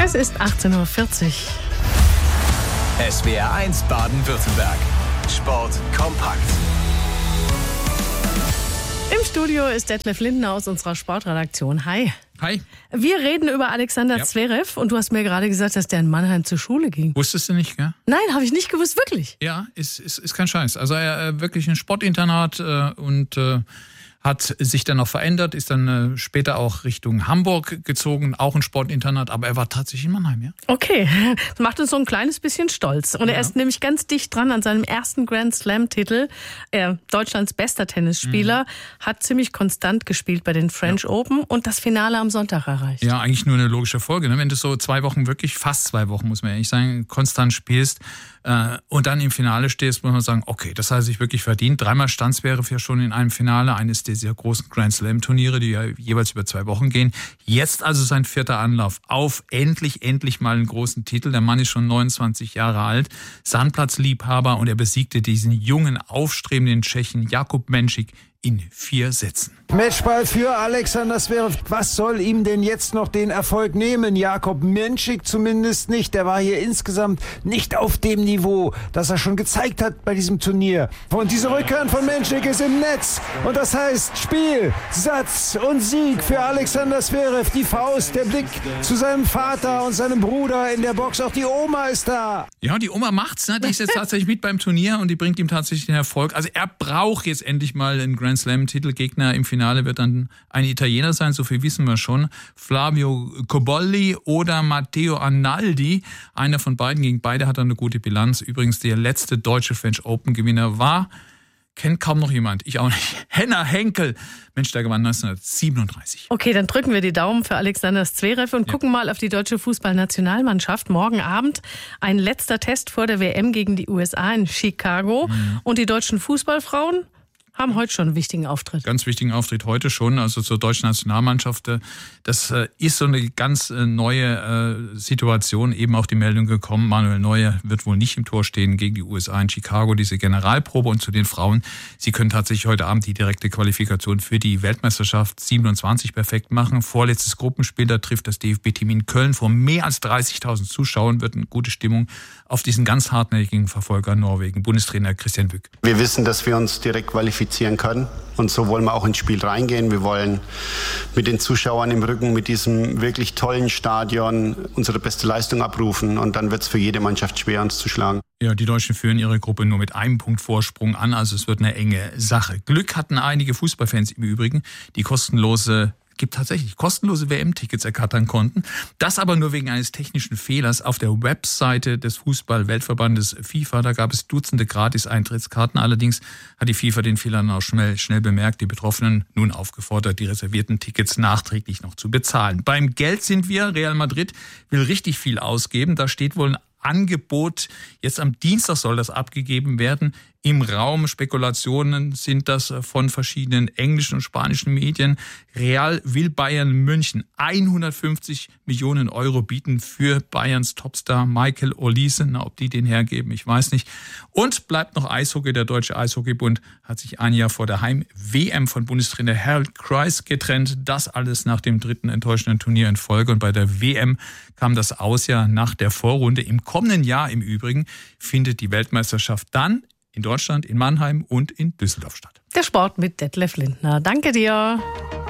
Es ist 18.40 Uhr. SWR 1 Baden-Württemberg. Sport kompakt. Im Studio ist Detlef Lindner aus unserer Sportredaktion. Hi. Hi. Wir reden über Alexander Zverev und du hast mir gerade gesagt, dass der in Mannheim zur Schule ging. Wusstest du nicht, gell? Nein, habe ich nicht gewusst, wirklich. Ja, ist kein Scheiß. Also er wirklich ein Sportinternat und hat sich dann noch verändert, ist dann später auch Richtung Hamburg gezogen, auch ein Sportinternat, aber er war tatsächlich in Mannheim, ja. Okay, das macht uns so ein kleines bisschen stolz. Und er ist nämlich ganz dicht dran an seinem ersten Grand Slam-Titel. Deutschlands bester Tennisspieler, hat ziemlich konstant gespielt bei den French Open und das Finale am Sonntag erreicht. Ja, eigentlich nur eine logische Folge, ne? Wenn du so 2 Wochen, wirklich fast 2 Wochen, muss man ehrlich sagen, konstant spielst und dann im Finale stehst, muss man sagen, okay, das hat sich wirklich verdient. 3-mal stand Zverev ja schon in einem Finale eines dieser großen Grand Slam Turniere, die ja jeweils über 2 Wochen gehen. Jetzt also sein 4. Anlauf auf endlich mal einen großen Titel. Der Mann ist schon 29 Jahre alt, Sandplatzliebhaber und er besiegte diesen jungen, aufstrebenden Tschechen Jakub Menšík in 4 Sätzen. Matchball für Alexander Zverev. Was soll ihm denn jetzt noch den Erfolg nehmen? Jakub Menšík zumindest nicht. Der war hier insgesamt nicht auf dem Niveau, das er schon gezeigt hat bei diesem Turnier. Und diese Rückhand von Menšík ist im Netz. Und das heißt Spiel, Satz und Sieg für Alexander Zverev. Die Faust, der Blick zu seinem Vater und seinem Bruder in der Box. Auch die Oma ist da. Ja, die Oma macht's, ne? Die ist jetzt tatsächlich mit beim Turnier und die bringt ihm tatsächlich den Erfolg. Also er braucht jetzt endlich mal einen Grand Slam-Titelgegner. Im Finale wird dann ein Italiener sein, so viel wissen wir schon. Flavio Cobolli oder Matteo Arnaldi. Einer von beiden, gegen beide hat er eine gute Bilanz. Übrigens der letzte deutsche French Open-Gewinner war, kennt kaum noch jemand, ich auch nicht, Henner Henkel. Mensch, der gewann 1937. Okay, dann drücken wir die Daumen für Alexander Zverev und gucken mal auf die deutsche Fußballnationalmannschaft. Morgen Abend ein letzter Test vor der WM gegen die USA in Chicago. Und die deutschen Fußballfrauen haben heute schon einen wichtigen Auftritt. Ganz wichtigen Auftritt heute schon, also zur deutschen Nationalmannschaft. Das ist so eine ganz neue Situation, eben auch die Meldung gekommen. Manuel Neuer wird wohl nicht im Tor stehen gegen die USA in Chicago, diese Generalprobe. Und zu den Frauen, sie können tatsächlich heute Abend die direkte Qualifikation für die Weltmeisterschaft 27 perfekt machen. Vorletztes Gruppenspiel, da trifft das DFB-Team in Köln vor mehr als 30.000 Zuschauern, wird eine gute Stimmung auf diesen ganz hartnäckigen Verfolger Norwegen, Bundestrainer Christian Wück. Wir wissen, dass wir uns direkt qualifizieren können. Und so wollen wir auch ins Spiel reingehen. Wir wollen mit den Zuschauern im Rücken, mit diesem wirklich tollen Stadion unsere beste Leistung abrufen. Und dann wird es für jede Mannschaft schwer, uns zu schlagen. Ja, die Deutschen führen ihre Gruppe nur mit 1 Punkt Vorsprung an. Also es wird eine enge Sache. Glück hatten einige Fußballfans im Übrigen, die gibt tatsächlich kostenlose WM-Tickets ergattern konnten. Das aber nur wegen eines technischen Fehlers auf der Webseite des Fußball-Weltverbandes FIFA. Da gab es Dutzende Gratis-Eintrittskarten. Allerdings hat die FIFA den Fehler noch schnell bemerkt. Die Betroffenen nun aufgefordert, die reservierten Tickets nachträglich noch zu bezahlen. Beim Geld sind wir. Real Madrid will richtig viel ausgeben. Da steht wohl ein Angebot. Jetzt am Dienstag soll das abgegeben werden. Im Raum Spekulationen sind das von verschiedenen englischen und spanischen Medien. Real will Bayern München 150 Millionen Euro bieten für Bayerns Topstar Michael Olise. Na, ob die den hergeben, ich weiß nicht. Und bleibt noch Eishockey. Der Deutsche Eishockeybund hat sich ein Jahr vor der Heim-WM von Bundestrainer Harold Kreis getrennt. Das alles nach dem 3. enttäuschenden Turnier in Folge. Und bei der WM kam das Aus ja nach der Vorrunde. Im kommenden Jahr im Übrigen findet die Weltmeisterschaft dann in Deutschland, in Mannheim und in Düsseldorf statt. Der Sport mit Detlef Lindner. Danke dir.